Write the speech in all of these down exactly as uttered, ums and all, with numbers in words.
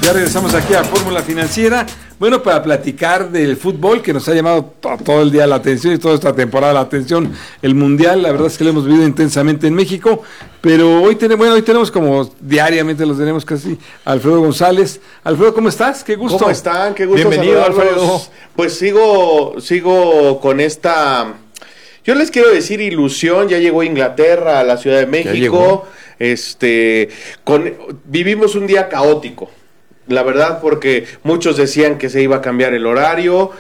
Ya regresamos aquí a Fórmula Financiera, bueno, para platicar del fútbol que nos ha llamado to- todo el día la atención y toda esta temporada la atención, el Mundial. La verdad es que lo hemos vivido intensamente en México, pero hoy tenemos, bueno, hoy tenemos como diariamente los tenemos casi, Alfredo González. Alfredo, ¿cómo estás? Qué gusto. ¿Cómo están? Qué gusto Bienvenido, saludarlos. Alfredo. Pues sigo, sigo con esta, yo les quiero decir ilusión. Ya llegó Inglaterra a la Ciudad de México. Este, con, vivimos un día caótico, la verdad, porque muchos decían que se iba a cambiar el horario.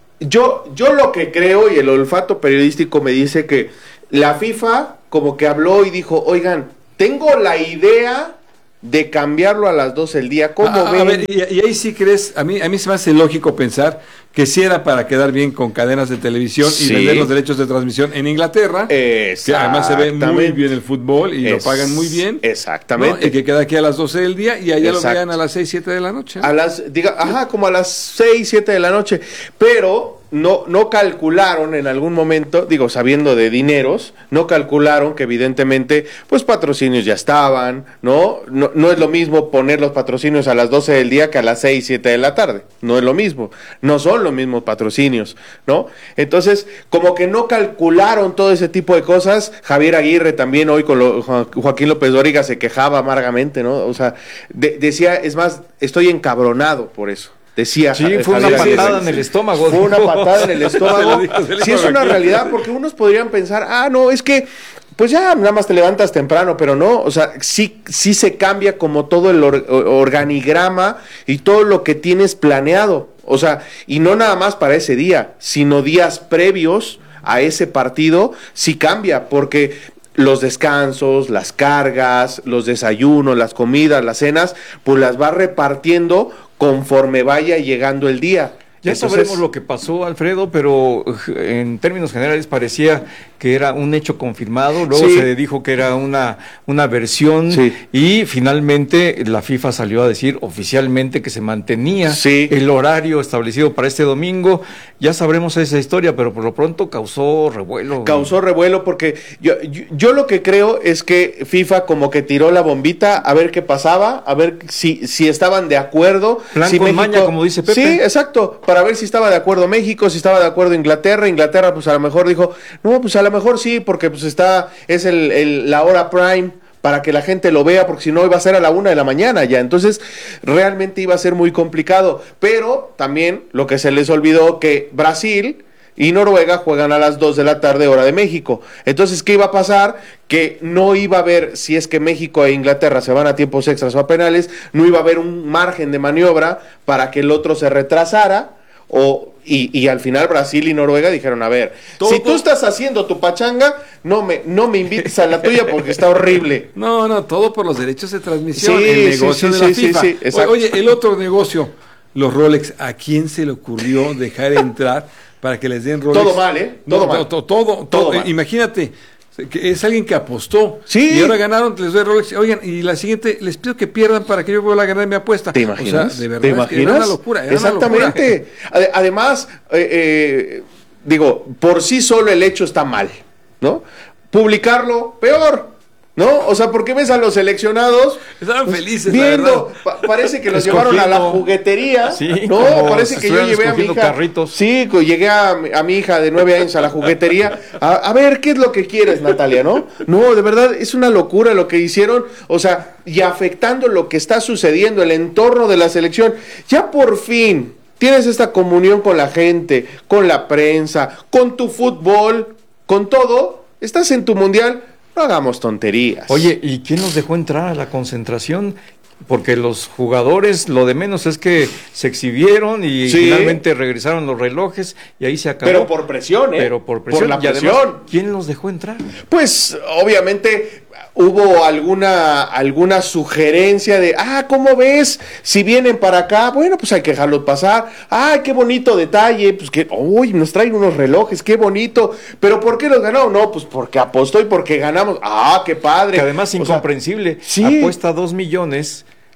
Yo, yo lo que creo, y el olfato periodístico me dice que la FIFA como que habló y dijo, oigan, tengo la idea de cambiarlo a las doce del día. ¿Cómo Ah, ven? a ver, y, y ahí sí crees, a mí, a mí se me hace lógico pensar que si era para quedar bien con cadenas de televisión Sí. y vender los derechos de transmisión en Inglaterra, que además se ve muy bien el fútbol y lo Es- pagan muy bien. Exactamente. ¿no? Y que queda aquí a las doce del día y allá Exacto. lo vean a las seis, siete de la noche. A las, diga, ajá, como a las seis, siete de la noche. Pero no, no calcularon en algún momento, digo, sabiendo de dineros, no calcularon que evidentemente, pues patrocinios ya estaban, ¿no? No, no es lo mismo poner los patrocinios a las doce del día que a las seis, siete de la tarde. No es lo mismo. No son los mismos patrocinios, ¿no? Entonces, como que no calcularon todo ese tipo de cosas. Javier Aguirre también hoy con lo, Jo- Joaquín López Dóriga se quejaba amargamente, ¿no? O sea, de- decía, es más, estoy encabronado por eso. Decía. Sí, Ja- fue una Javier Aguirre. patada en el estómago. Fue una patada en el Se estómago. lo dijo, se lo Sí, dijo es una Joaquín. realidad, porque unos podrían pensar, ah, no, es que pues ya nada más te levantas temprano, pero no, o sea, sí, sí se cambia como todo el or- organigrama y todo lo que tienes planeado. O sea, y no nada más para ese día, sino días previos a ese partido, sí cambia, porque los descansos, las cargas, los desayunos, las comidas, las cenas, pues las va repartiendo conforme vaya llegando el día. Ya Entonces, sabremos lo que pasó, Alfredo, pero eh, en términos generales parecía que era un hecho confirmado, luego Sí. se dijo que era una, una versión Sí. y finalmente la FIFA salió a decir oficialmente que se mantenía Sí. el horario establecido para este domingo. Ya sabremos esa historia, pero por lo pronto causó revuelo. Causó revuelo porque yo, yo, yo lo que creo es que FIFA como que tiró la bombita a ver qué pasaba, a ver si, si estaban de acuerdo. Plan si con maña, como dice Pepe. Sí, exacto, para ver si estaba de acuerdo México, si estaba de acuerdo Inglaterra. Inglaterra pues a lo mejor dijo, no, pues a lo mejor sí, porque pues está, es el, el, la hora prime para que la gente lo vea, porque si no iba a ser a la una de la mañana ya, entonces realmente iba a ser muy complicado. Pero también lo que se les olvidó que Brasil y Noruega juegan a las dos de la tarde hora de México. Entonces, ¿qué iba a pasar? Que no iba a haber, si es que México e Inglaterra se van a tiempos extras o a penales, no iba a haber un margen de maniobra para que el otro se retrasara. O, y, y al final Brasil y Noruega dijeron, a ver, Todo- si tú estás haciendo tu pachanga, no me, no me invites a la tuya porque está horrible. No, no, todo por los derechos de transmisión, Sí, el negocio sí, de la sí, sí, FIFA. sí, exacto. Oye, el otro negocio, los Rolex, ¿a quién se le ocurrió dejar entrar para que les den Rolex? Todo mal, ¿eh? Todo No, mal. to- to- todo, Todo todo, mal. imagínate, que es alguien que apostó. Sí. Y ahora ganaron, les doy Rolex. Oigan, y la siguiente, les pido que pierdan para que yo vuelva a ganar mi apuesta. ¿Te imaginas? O sea, de verdad, ¿Te es que imaginas? era una locura. Era Exactamente. Ade- Además, eh, eh, digo, por sí solo el hecho está mal, ¿no? Publicarlo, peor, ¿no? O sea, porque ves a los seleccionados Estaban felices, la viendo, verdad. pa- parece que los Escogiendo. llevaron a la juguetería, Sí, no, como parece si que yo estuvieran llevé a mi escogiendo hija, carritos. sí, co- llegué a, mi- a mi hija de nueve años a la juguetería, a, a ver, ¿qué es lo que quieres, Natalia, no? No, de verdad, es una locura lo que hicieron, o sea, y afectando lo que está sucediendo, el entorno de la selección, ya por fin tienes esta comunión con la gente, con la prensa, con tu fútbol, con todo, estás en tu mundial. No hagamos tonterías. Oye, ¿y quién nos dejó entrar a la concentración? Porque los jugadores, lo de menos es que se exhibieron y Sí. finalmente regresaron los relojes y ahí se acabó. pero por presión, ¿eh? Pero por presión. la Y además, presión. ¿quién los dejó entrar? Pues obviamente hubo alguna alguna sugerencia de, ah, ¿cómo ves? Si vienen para acá, bueno, pues hay que dejarlos pasar. Ah, qué bonito detalle, pues que, uy, nos traen unos relojes, qué bonito. Pero ¿por qué los ganó? No, pues porque apostó y porque ganamos. Ah, qué padre. Que además O sea, incomprensible. sí. Apuesta dos millones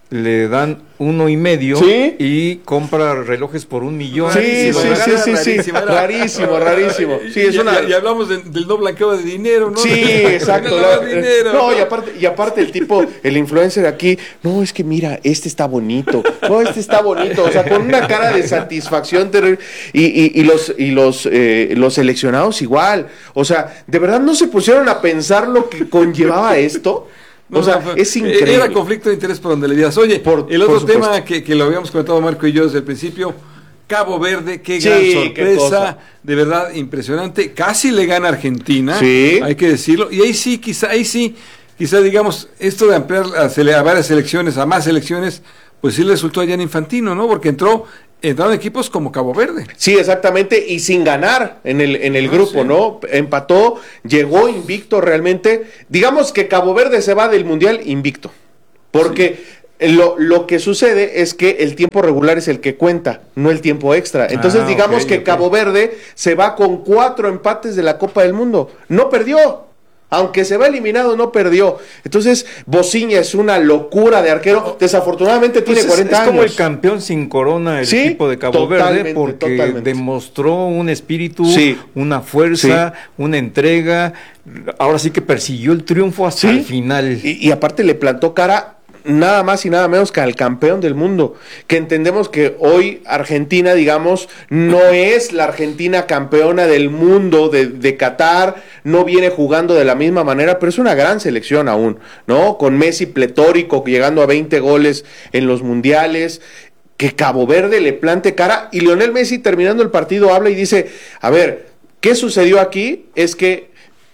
le dan uno y medio ¿Sí? y compra relojes por un millón. Sí, sí, sí, sí, sí, rarísimo, era- rarísimo, rarísimo. Sí, es y, una... y- y hablamos de- del no blanqueo de dinero, ¿no? Sí, De- exacto. de la- lavar dinero. no, y aparte, y aparte el tipo, el influencer aquí, no, es que mira, este está bonito, no, este está bonito, o sea, con una cara de satisfacción terrible. Y, y, y los, y los, eh, los seleccionados igual. O sea, ¿de verdad no se pusieron a pensar lo que conllevaba esto? No, O sea, no, fue- es increíble. Era conflicto de interés por donde le digas. Oye, Por- el por otro supuesto. tema que, que lo habíamos comentado Marco y yo desde el principio, Cabo Verde, qué Sí, gran qué cosa. sorpresa, de verdad impresionante. Casi le gana a Argentina, Sí. hay que decirlo. Y ahí sí, quizá, ahí sí, quizá digamos, esto de ampliar a, sele- a varias selecciones, a más selecciones, pues sí le resultó allá en Infantino, ¿no? Porque entró, entraron equipos como Cabo Verde. Sí, exactamente, y sin ganar en el, en el Ah, grupo, sí. ¿no? Empató, llegó invicto realmente. Digamos que Cabo Verde se va del Mundial invicto, porque lo, lo que sucede es que el tiempo regular es el que cuenta, no el tiempo extra. Entonces Ah, digamos ok, que ok. Cabo Verde se va con cuatro empates de la Copa del Mundo. No perdió. Aunque se va eliminado, no perdió. Entonces, Bociña es una locura de arquero. Desafortunadamente Pues tiene es, cuarenta es años. como el campeón sin corona, el Sí, equipo de Cabo totalmente, Verde, porque totalmente. demostró un espíritu, Sí. una fuerza, una entrega. Ahora sí que persiguió el triunfo hasta Sí. el final. Y, y aparte le plantó cara nada más y nada menos que al campeón del mundo, que entendemos que hoy Argentina, digamos, no es la Argentina campeona del mundo de, de Qatar, no viene jugando de la misma manera, pero es una gran selección aún, ¿no? Con Messi pletórico, llegando a veinte goles en los mundiales, que Cabo Verde le plante cara, y Lionel Messi terminando el partido habla y dice, a ver, ¿qué sucedió aquí? Es que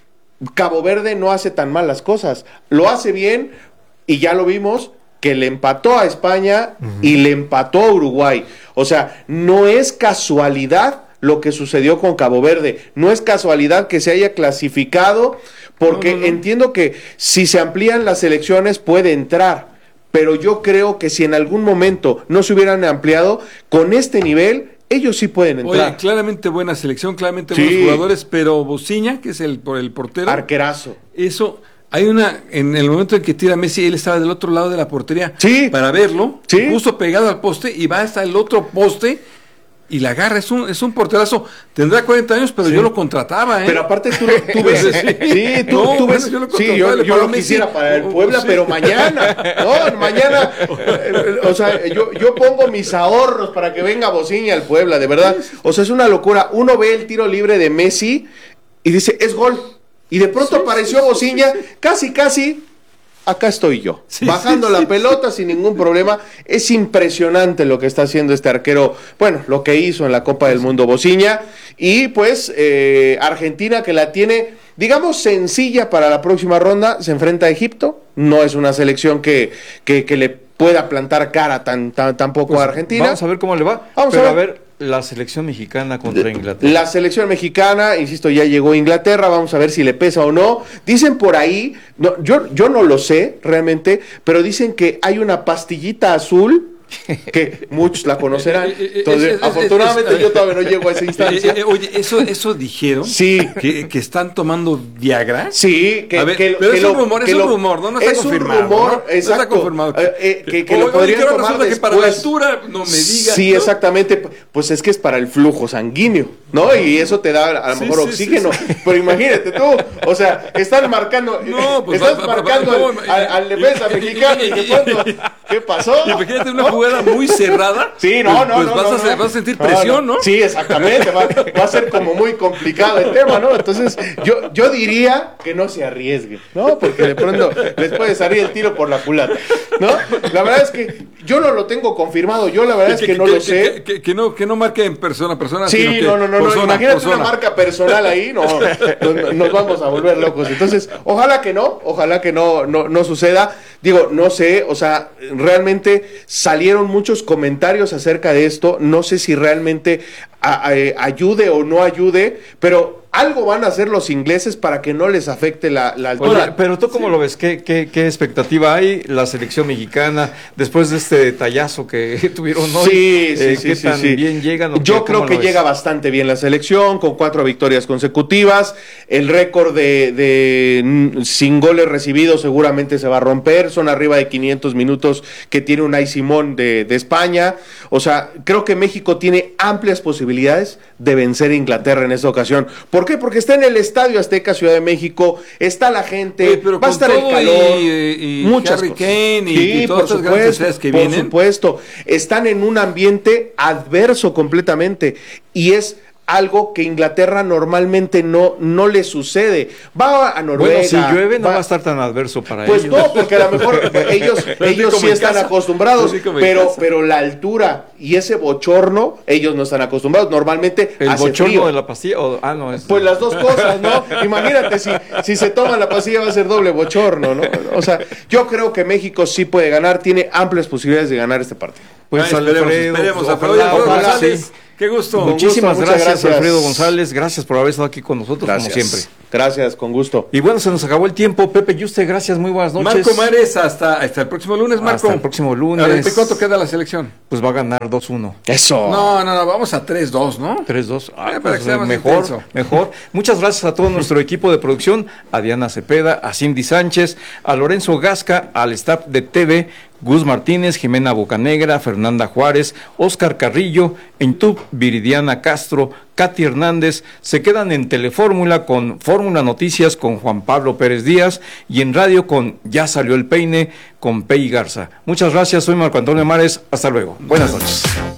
Cabo Verde no hace tan mal las cosas, lo hace bien y ya lo vimos que le empató a España uh-huh. y le empató a Uruguay. O sea, no es casualidad lo que sucedió con Cabo Verde, no es casualidad que se haya clasificado, porque no, no, no. entiendo que si se amplían las elecciones puede entrar, pero yo creo que si en algún momento no se hubieran ampliado, con este nivel ellos sí pueden entrar. Oye, claramente buena selección, claramente sí. buenos jugadores, pero Bociña, que es el, el portero. Arquerazo. Eso, hay una, en el momento en que tira Messi, él estaba del otro lado de la portería. Sí. Para verlo, sí. justo pegado al poste, y va hasta el otro poste y la agarra. Es un, es un porterazo. Tendrá cuarenta años, pero sí. yo lo contrataba, ¿eh? Pero aparte tú, tú ves, sí, tú, no, tú ves, bueno, yo lo, sí, yo, yo lo quisiera para el Puebla, sí. pero mañana, no, mañana, eh, o sea, yo, yo pongo mis ahorros para que venga Bociña al Puebla, de verdad. O sea, es una locura. Uno ve el tiro libre de Messi y dice, es gol. Y de pronto sí, apareció sí, Bociña, sí, sí. casi, casi, acá estoy yo, sí, bajando sí, la sí, pelota sí. sin ningún problema. Es impresionante lo que está haciendo este arquero, bueno, lo que hizo en la Copa del Mundo Bociña. Y pues eh, Argentina, que la tiene, digamos, sencilla para la próxima ronda, se enfrenta a Egipto. No es una selección que, que, que le pueda plantar cara tan, tan, tampoco pues a Argentina. Vamos a ver cómo le va. Vamos Pero a ver. a ver la selección mexicana contra Inglaterra. La selección mexicana, insisto, ya llegó a Inglaterra, vamos a ver si le pesa o no. Dicen por ahí, no, yo, yo no lo sé realmente, pero dicen que hay una pastillita azul, que muchos la conocerán. Entonces, es, es, afortunadamente es, es, yo todavía no llego a esa instancia. Eh, eh, oye, ¿eso, eso dijeron? Sí. ¿Que, que están tomando Viagra? Sí, que, a ver, que pero que es un un rumor, es un rumor, ¿no? No está es confirmado. Un rumor, ¿no? exacto. No está confirmado. Que, eh, eh, que, que oye, lo podrían oye, tomar resulta después. Que para la altura, no me digas. Sí, ¿no? exactamente. Pues es que es para el flujo sanguíneo, ¿no? Y eso te da a lo sí, mejor sí, oxígeno. Sí, sí. Pero imagínate tú, o sea, estás marcando, no, pues, estás va, va, marcando va, va, al, al, al defensa mexicano y de pronto, ¿qué pasó? Imagínate una jugada muy cerrada. Sí, no, no, pues no, vas, no, a, no. vas a sentir presión, ¿no? Sí, exactamente, va, va a ser como muy complicado el tema, ¿no? Entonces, yo, yo diría que no se arriesgue, ¿no? Porque de pronto les puede salir el tiro por la culata, ¿no? La verdad es que yo no lo tengo confirmado, yo la verdad es que, que no que, lo que, sé. Que, que, que no, que no marque en persona a persona. Sí, sino que no, no, no, persona, no, imagínate persona. una marca personal ahí, no, nos, nos vamos a volver locos. Entonces, ojalá que no, ojalá que no, no, no suceda. Digo, no sé, o sea, realmente salieron muchos comentarios acerca de esto, no sé si realmente a, a, ayude o no ayude, pero algo van a hacer los ingleses para que no les afecte la, la altura. Oye, pero tú cómo sí. lo ves, ¿Qué, qué, ¿qué expectativa hay la selección mexicana después de este detallazo que tuvieron hoy? Sí, sí, eh, sí, ¿Qué sí, tan sí. bien llegan? Yo creo que llega bastante bien la selección, con cuatro victorias consecutivas, el récord de, de sin goles recibidos seguramente se va a romper, son arriba de quinientos minutos que tiene Unai Simón de, de España, o sea, creo que México tiene amplias posibilidades de vencer a Inglaterra en esta ocasión. ¿Por qué? Porque está en el Estadio Azteca, Ciudad de México, está la gente, Oye, pero va a estar el calor, y, y muchas Harry cosas. Kane y, sí, y todas por estas grandes estrellas supuesto, que por vienen. supuesto, están en un ambiente adverso completamente y es algo que Inglaterra normalmente no, no le sucede. Va a Noruega. Bueno, si llueve no va, va a estar tan adverso para pues ellos. Pues no, porque a lo mejor ellos, ellos sí están casa. acostumbrados, pero, pero la altura y ese bochorno, ellos no están acostumbrados. Normalmente ¿El hace bochorno frío. de la pastilla? O, ah, no, es... Pues las dos cosas, ¿no? Imagínate, si, si se toma la pastilla va a ser doble bochorno, ¿no? O sea, yo creo que México sí puede ganar, tiene amplias posibilidades de ganar este partido. Pues ah, esperemos, Alfredo, esperemos, ojalá, Alfredo, Alfredo ojalá, González, sí. Qué gusto. Muchísimas gusto, gracias, gracias, Alfredo González. Gracias por haber estado aquí con nosotros, gracias. como siempre. Gracias, con gusto. Y bueno, se nos acabó el tiempo. Pepe Yuste, gracias, muy buenas noches. Marco Mares, hasta, hasta el próximo lunes, Marco. Hasta el próximo lunes. A ver, ¿cuánto queda la selección? Pues va a ganar dos uno. Eso. No, no, no, vamos a tres dos, ¿no? tres dos. Ah, eh, pues, para que sea más mejor, intenso. mejor. Muchas gracias a todo nuestro equipo de producción, a Diana Cepeda, a Cindy Sánchez, a Lorenzo Gasca, al staff de T V, Gus Martínez, Jimena Bocanegra, Fernanda Juárez, Oscar Carrillo, en Tub, Viridiana Castro, Katy Hernández. Se quedan en Telefórmula con Fórmula Noticias con Juan Pablo Pérez Díaz y en radio con Ya Salió el Peine con Pei Garza. Muchas gracias, soy Marco Antonio Mares, hasta luego. Buenas noches.